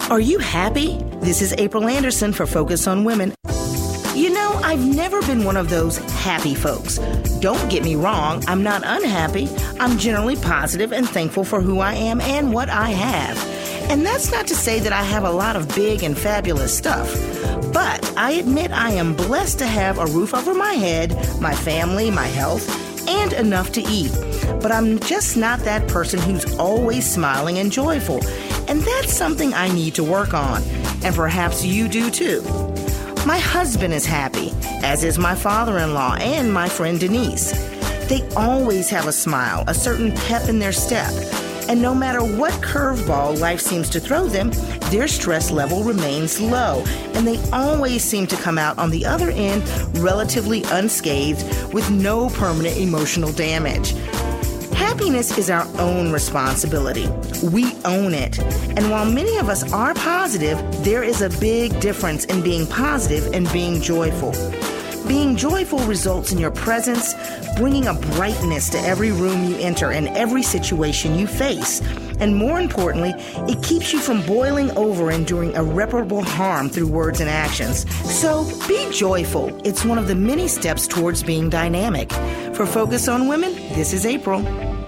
Are you happy? This is April Anderson for Focus on Women. You know, I've never been one of those happy folks. Don't get me wrong, I'm not unhappy. I'm generally positive and thankful for who I am and what I have. And that's not to say that I have a lot of big and fabulous stuff. But I admit I am blessed to have a roof over my head, my family, my health, and enough to eat. But I'm just not that person who's always smiling and joyful. And that's something I need to work on. And perhaps you do too. My husband is happy, as is my father-in-law and my friend Denise. They always have a smile, a certain pep in their step. And no matter what curveball life seems to throw them, their stress level remains low. And they always seem to come out on the other end relatively unscathed with no permanent emotional damage. Happiness is our own responsibility. We own it. And while many of us are positive, there is a big difference in being positive and being joyful. Being joyful results in your presence, bringing a brightness to every room you enter and every situation you face. And more importantly, it keeps you from boiling over and doing irreparable harm through words and actions. So be joyful. It's one of the many steps towards being dynamic. For Focus on Women, this is April.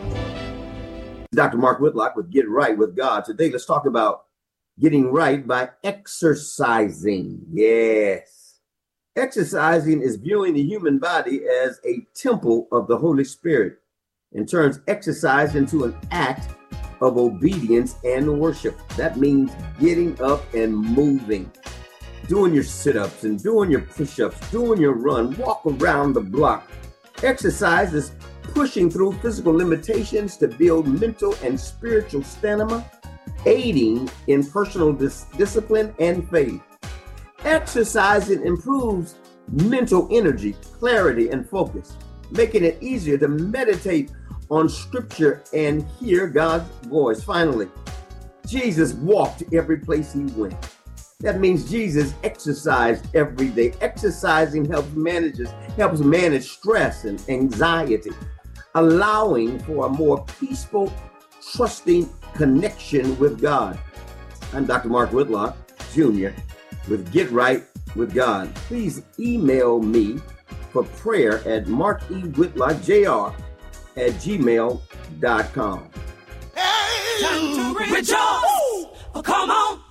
Dr. Mark Whitlock with Get Right with God. Today, let's talk about getting right by exercising. Yes. Exercising is viewing the human body as a temple of the Holy Spirit and turns exercise into an act of obedience and worship. That means getting up and moving, doing your sit-ups and doing your push-ups, doing your run, walk around the block. Exercise is pushing through physical limitations to build mental and spiritual stamina, aiding in personal discipline and faith. Exercising improves mental energy, clarity, and focus, making it easier to meditate on scripture and hear God's voice. Finally, Jesus walked every place he went. That means Jesus exercised every day. Exercising helps manage stress and anxiety, allowing for a more peaceful, trusting connection with God. I'm Dr. Mark Whitlock, Jr. with Get Right with God. Please email me for prayer at markwhitlockjr@gmail.com. Hey, time to rejoice! Oh, come on!